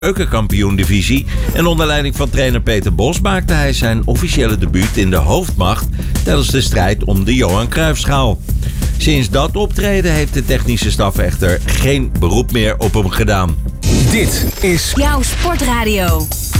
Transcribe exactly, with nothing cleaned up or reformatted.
keukenkampioen-divisie. En onder leiding van trainer Peter Bos maakte hij zijn officiële debuut in de hoofdmacht tijdens de strijd om de Johan Cruijffschaal. Sinds dat optreden heeft de technische staf echter geen beroep meer op hem gedaan. Dit is jouw sportradio.